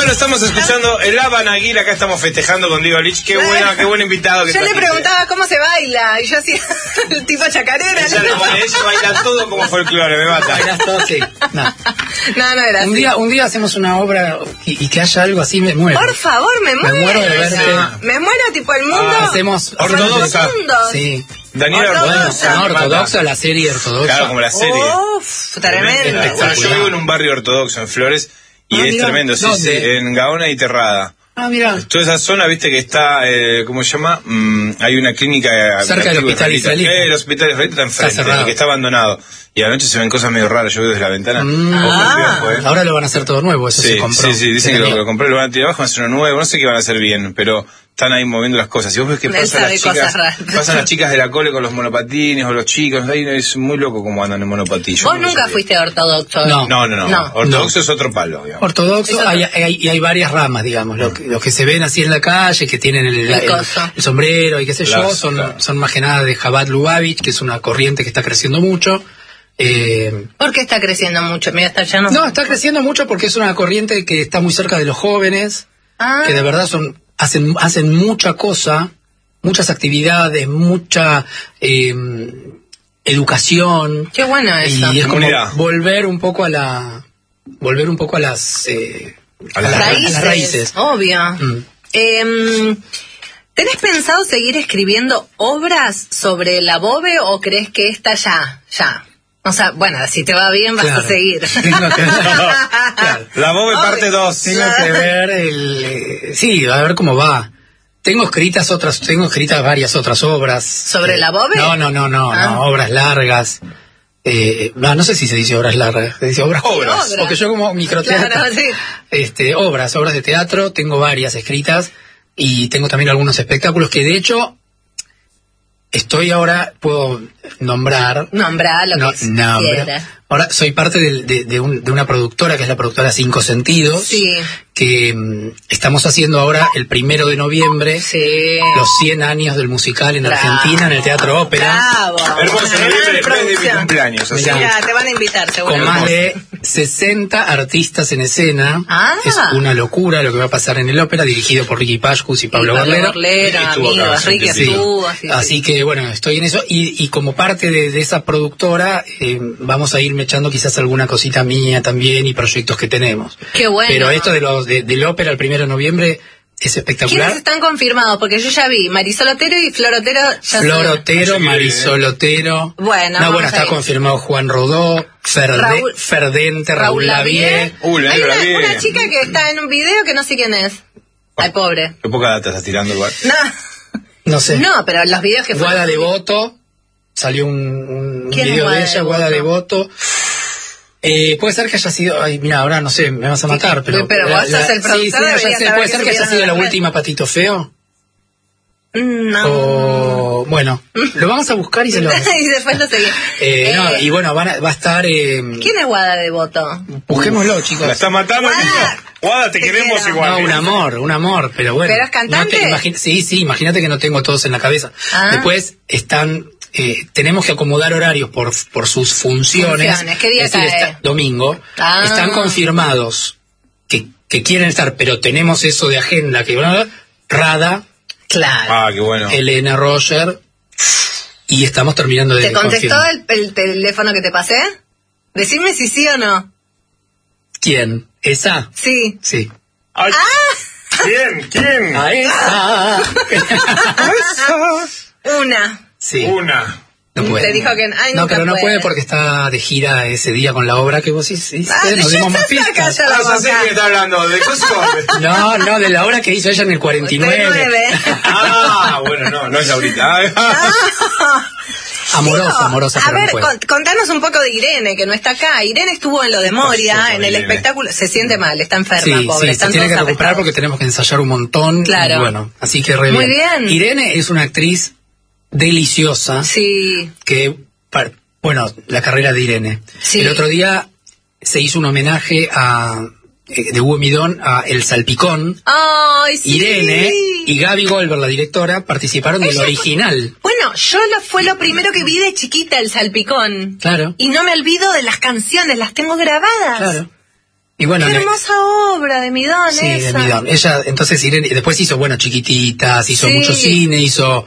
Bueno, estamos escuchando el Habanaguil, acá estamos festejando con Diego Lich. Qué buen invitado que yo le trajiste. Preguntaba cómo se baila, y yo hacía el tipo chacarera. Ella baila todo como folclore, me mata. Bailas todo, sí. No era así. Un día hacemos una obra y que haya algo así, me muero. Por favor, me muero de verte. Me muero, tipo el mundo. Hacemos ortodoxa. Sí. Daniela ortodoxa, la serie ortodoxa. Claro, como la serie. Uf, tremendo. Bueno, yo vivo en un barrio ortodoxo en Flores y es tremendo, sí, en Gaona y Terrada. Ah, mira. Toda esa zona, viste que está, ¿cómo se llama? Hay una clínica cerca del hospital israelita. El hospital israelita está enfrente, que está abandonado. Y a la noche se ven cosas medio raras, yo veo desde la ventana. Ahora lo van a hacer todo nuevo, eso se compró. Sí, dicen que lo compré, lo van a tirar abajo, van a hacer uno nuevo, no sé qué van a hacer bien, pero están ahí moviendo las cosas. Si vos ves que pasan las chicas de la cole con los monopatines o los chicos, ahí es muy loco cómo andan en monopatín. ¿Vos nunca fuiste ortodoxo? No. Ortodoxo es otro palo, digamos. Ortodoxo, hay varias ramas, digamos. Los que se ven así en la calle, que tienen el sombrero y qué sé yo, son más que nada de Chabad Lubavitch, que es una corriente que está creciendo mucho. ¿Por qué está creciendo mucho? Mira, está creciendo mucho porque es una corriente que está muy cerca de los jóvenes, que de verdad hacen mucha cosa, muchas actividades, mucha educación. Qué bueno eso. Y es como volver un poco a las raíces. Obvio. ¿Tenés pensado seguir escribiendo obras sobre la Bove o crees que esta ya? O sea, bueno, si te va bien vas a seguir. La Bove parte 2. Tengo que ver sí, a ver cómo va. Tengo escritas varias otras obras. ¿Sobre la Bove? No, obras largas. No sé si se dice obras largas, se dice obras. Porque yo como microteatro. Claro, sí. Obras de teatro, tengo varias escritas y tengo también algunos espectáculos que de hecho puedo nombrar lo que quieras. Ahora soy parte de una productora que es la productora Cinco Sentidos, que estamos haciendo ahora el 1 de noviembre los 100 años del musical en Argentina, en el Teatro Ópera. Hermoso, noviembre después de mi cumpleaños. Mirá, te van a invitar seguro. Con más de 60 artistas en escena. Es una locura lo que va a pasar en el ópera, dirigido por Ricky Pashkus y Pablo Berlero. Ricky estuvo. Así que bueno, estoy en eso y como parte de esa productora vamos a ir echando quizás alguna cosita mía también y proyectos que tenemos. Qué bueno. Pero esto del ópera el 1 de noviembre es espectacular. ¿Quiénes están confirmados? Porque yo ya vi Marisol Otero y Flor Otero. Marisol Otero. Bueno, está confirmado Juan Rodó, Ferdente, Raúl Lavie. Hay una chica que está en un video que no sé quién es. Ay, pobre. Qué poca data estás tirando igual. No sé. No, pero los videos que Guada Devoto. Salió un video de ella, Guada Devoto. Puede ser que haya sido... Ay, mira, ahora no sé, me vas a matar, pero vos sos el productor, puede ser que haya sido la última Patito Feo. No. Bueno, lo vamos a buscar y se lo vamos a... y después lo seguimos. Y bueno, va a estar... ¿Quién es Guada Devoto? Busquémoslo, chicos. La está matando. Guada, te queremos igual. No, un amor, pero bueno. ¿Pero es cantante? Sí, imagínate que no tengo todos en la cabeza. Después están... tenemos que acomodar horarios por sus funciones. ¿Qué día cae? Domingo. Están confirmados que quieren estar, pero tenemos eso de agenda que Rada. Claro. Qué bueno. Elena Roger. Y estamos terminando de... ¿Te contestó el teléfono que te pasé? Decime si sí o no. ¿Quién? ¿Esa? Sí. Sí. Ay, ¿Quién? A esa. Una. Sí. Una. No puede. Te dijo que pero no puede porque está de gira ese día con la obra que vos hiciste. Nos dimos más pistas. Ya sé que está hablando de cosas. No, de la obra que hizo ella en el 49. Bueno, no es ahorita. Amorosa. A ver, contanos un poco de Irene, que no está acá. Irene estuvo en lo de Moria, en el espectáculo. Se siente mal, está enferma, pobre. Sí, se tiene que recuperar porque tenemos que ensayar un montón. Claro. Y bueno, así que Muy bien. Irene es una actriz deliciosa. Sí. Bueno, la carrera de Irene. Sí. El otro día se hizo un homenaje de Hugo Midón a El Salpicón. ¡Ay, sí! Irene y Gaby Goldberg, la directora, participaron del original. Bueno, fue lo primero que vi de chiquita, El Salpicón. Claro. Y no me olvido de las canciones, las tengo grabadas. Claro. Y bueno, qué hermosa obra de Midón. Sí, esa. De Midón. Ella, entonces Irene, después hizo, Chiquititas, hizo mucho cine, hizo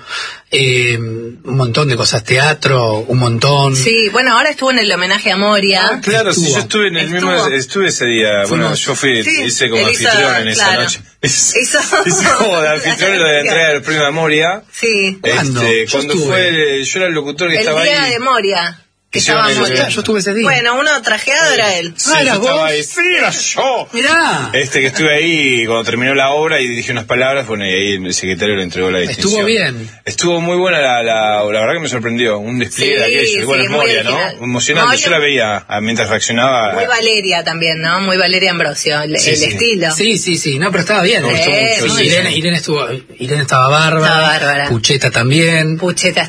un montón de cosas, teatro, un montón. Sí, bueno, ahora estuvo en el homenaje a Moria. Claro, sí, yo estuve en el mismo, estuve ese día. Bueno, yo fui, hice como anfitrión en esa noche. Hice como de anfitrión lo de entrega del premio de Moria. Sí. ¿Cuándo fue? Yo era el locutor que estaba ahí. El día de Moria. Yo estuve ese día. Bueno, uno trajeado era él. Sí, era vos. Sí, era yo. Mirá. Que estuve ahí cuando terminó la obra y dije unas palabras, bueno, y ahí el secretario le entregó la distinción. Estuvo bien. Estuvo muy buena la verdad que me sorprendió. Un despliegue de aquello. Igual es Moria, ¿no? Emocionante. Yo la veía mientras reaccionaba. Muy Valeria también, ¿no? Muy Valeria Ambrosio, el estilo. Sí. No, pero estaba bien. Irene estaba bárbara. Pucheta también. Pucheta,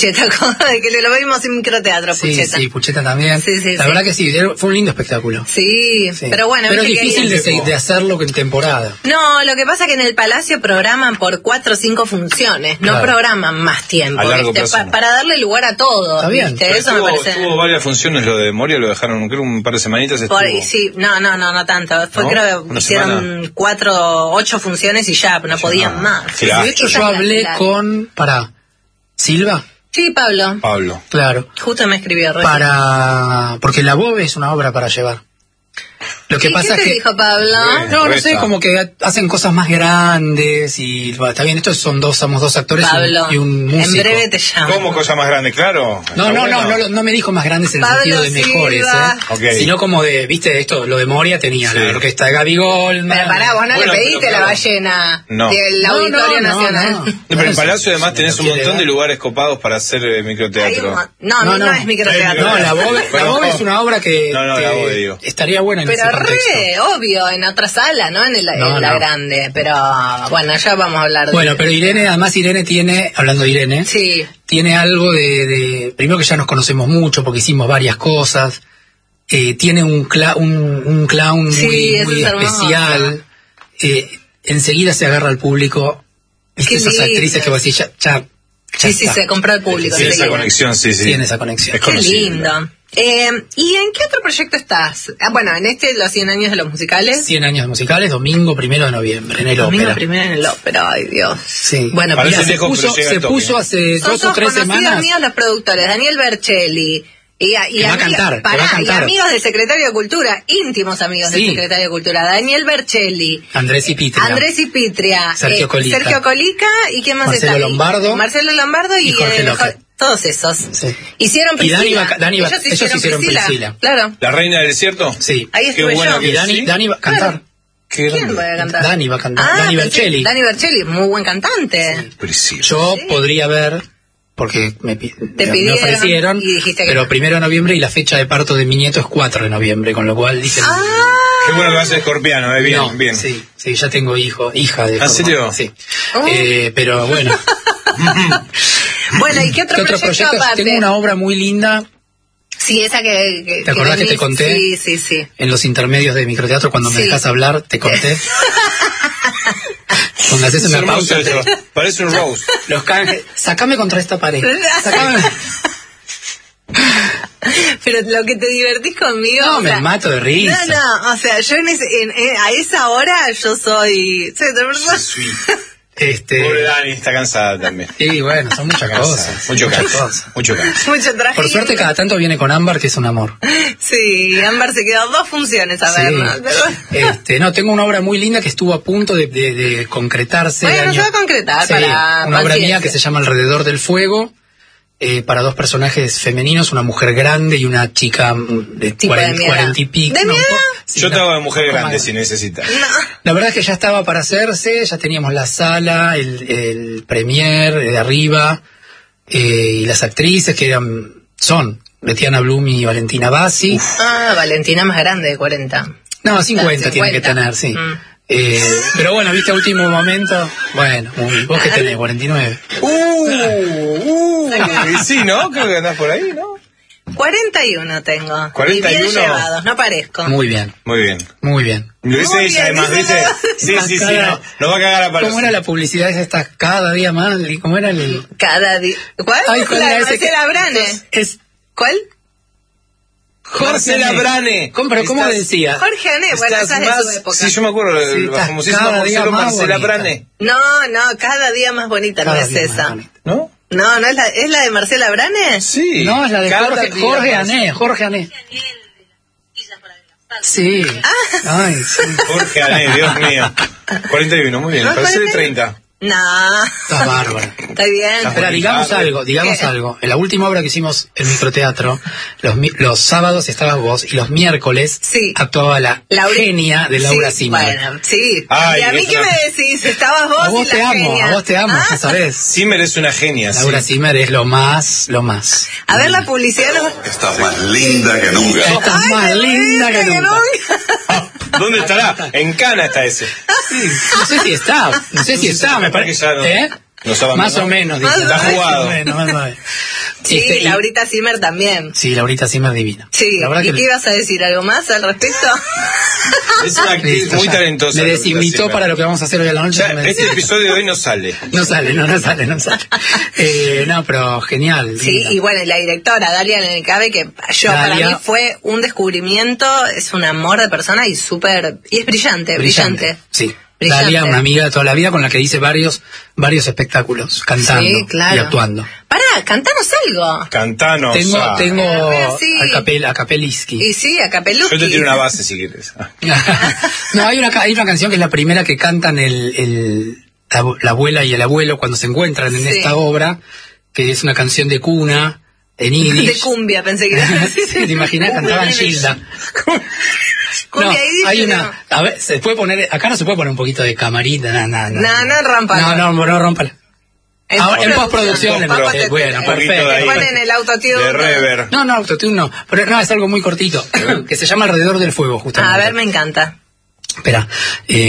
que lo vimos en microteatro. Sí, Pucheta también. La verdad que sí, fue un lindo espectáculo. Sí, pero bueno. Pero es difícil de hacerlo en temporada. No, lo que pasa es que en el Palacio programan por 4 o 5 funciones, no programan más tiempo, para darle lugar a todo. Está bien. Eso me parece. Tuvo varias funciones, lo de Moria lo dejaron, creo, un par de semanitas. Sí, no tanto. Creo que hicieron 4 o 8 funciones y ya, no podían más. De hecho, yo hablé con... ¿Silva? Sí, Pablo. Claro. Justo me escribió. Porque La Bobe es una obra para llevar. Lo que pasa ¿Qué te dijo Pablo? No sé, como que hacen cosas más grandes y está bien, somos dos actores y un músico. En breve te llamo. ¿Cómo cosa más grande? Claro. No me dijo más grandes en el sentido de mejores, sino como de, viste, esto, lo de Moria tenía la orquesta de Gaby Goldman. Pero pará, vos no le pediste la ballena del Auditorio Nacional. Pero en el Palacio además tenés un montón de lugares copados para hacer microteatro. No es microteatro. No, La Bobe es una obra que La Bobe, digo. estaría buena en ese contexto. Obvio, en otra sala, ¿no? En la grande, pero bueno, ya vamos a hablar de... Bueno, pero Irene tiene, hablando de Irene, tiene algo de primero que ya nos conocemos mucho porque hicimos varias cosas, tiene un clown muy especial, enseguida se agarra al público, ¿viste? Esas actrices que vos decís, ya se compró el público. Tiene esa conexión, Tiene esa conexión. Qué lindo. ¿Y en qué otro proyecto estás? Bueno, en los 100 años de los musicales. 100 años de musicales, domingo 1 de noviembre, en el Ópera. Domingo 1 en el Ópera, ay Dios. Sí. Bueno, se puso hace 2 o 3 semanas. Son míos los productores, Daniel Bercelli. Y va a cantar. Y amigos del Secretario de Cultura, íntimos amigos del Secretario de Cultura, Daniel Bercelli, Andrés y Pitria, Sergio Colica, y ¿quién más Marcelo está? Lombardo y Jorge López. Todos esos. Sí. Hicieron Priscila. Ellos hicieron Priscila. Claro. ¿La Reina del Desierto? Sí. Ahí estuve yo. Y Dani va a cantar. ¿Quién va a cantar? Dani va a cantar. Dani Bercelli. Dani Bercelli, muy buen cantante. Priscila. Yo podría ver, porque me ofrecieron, y dijiste que 1 de noviembre y la fecha de parto de mi nieto es 4 de noviembre, con lo cual dicen... Qué bueno que vas a ser escorpiano, bien. Sí, ya tengo hija de... ¿En serio? Sí. Pero bueno... Bueno, ¿y qué otro proyecto aparte? Tengo una obra muy linda. Sí, esa que ¿te acordás que te conté? Sí. En los intermedios de microteatro, cuando me dejas hablar, te conté. Cuando haces una pausa. Parece un Rose. Los canjes. Sacame contra esta pared. Pero lo que te divertís conmigo... No, me mato de risa. No, o sea, yo a esa hora yo soy... Pobre Dani, está cansada también. Sí, bueno, son muchas cosas. Mucho cansancio. Mucho traje. Por suerte cada tanto viene con Ámbar, que es un amor. Sí, Ámbar se quedó 2 funciones a vernos. No, tengo una obra muy linda que estuvo a punto de concretarse. Bueno, se va a concretar una obra mía que se llama Alrededor del Fuego. Para 2 personajes femeninos, una mujer grande y una chica de 40 y pico. ¿De mi edad? Yo te hago de mujer grande si necesitas. No. La verdad es que ya estaba para hacerse, ya teníamos la sala, el premier de arriba, y las actrices que son Betiana Blum y Valentina Bassi. Valentina más grande de 40. No, 50 tiene que tener, sí. Pero bueno, viste a último momento. Bueno, vos que tenés 49. Sí, ¿no? Creo que andás por ahí, ¿no? 41 tengo. 41. Y bien llevados, no parezco. Muy bien. Lo dice ella, además, ¿viste? Sí, no va a cagar a palos. ¿Cómo era la publicidad esta? Cada día más. ¿Cómo era el...? Cada día... ¿Cuál? Ay, ¿cuál era ese? Marcela Brane. Es... ¿Cuál? Marcela Brane. ¿Pero cómo decía? Jorge Ané, bueno, esa es de su época. Sí, yo me acuerdo, la famosísima Marcela Brane. No, cada día más bonita, no es esa. ¿No? No, ¿es la de Marcela Brane? Sí. No, es la de Jorge Ané. Sí. Ay, sí. Jorge Ané, Dios mío. 41, muy bien. Parece de 30. No. Está bárbaro. Está bien. Espera, digamos algo. En la última obra que hicimos en microteatro, los sábados estabas vos y los miércoles actuaba la genia de Laura Zimmer. Bueno, sí. Ay, ¿y a mí qué me decís? Estabas vos y a vos te amo, ¿sabes? Zimmer es una genia. Laura Zimmer es lo más. A ver la publicidad. Estás más linda que nunca. Estás más linda que nunca. ¿Dónde estará? En Cana está ese. Sí, no sé si está, me parece. No, más o menos, está jugado. Sí, Laurita Zimmer también. Sí, Laurita Zimmer divina. Sí, ¿y qué ibas a decir? ¿Algo más al respecto? Es una actriz muy talentosa. Me desinvitó para lo que vamos a hacer hoy a la noche. Este episodio de hoy no sale. No sale. No, pero genial. Sí, divina. Y bueno, la directora, Dalia Nenekabe, que para mí fue un descubrimiento, es un amor de persona y es brillante. Sí. Dalia, una amiga de toda la vida con la que hice varios espectáculos, cantando y actuando. Pará, cantanos algo. Cantanos. Tengo a Capeliski. Y sí, a Capeluski. Yo te tiro una base si quieres. No, hay una canción que es la primera que cantan la abuela y el abuelo cuando se encuentran en esta obra, que es una canción de cuna en yiddish. De cumbia, pensé que era. Sí, te imaginas, cantaban Gilda. No, hay una. A ver, se puede poner. Acá no se puede poner un poquito de camarita, No rompala. No rompala. En postproducción, bueno, perfecto. Ponen el autotune. De reverb. No, autotune no. Pero no, es algo muy cortito, que se llama Alrededor del Fuego, justamente. A ver, me encanta. Espera.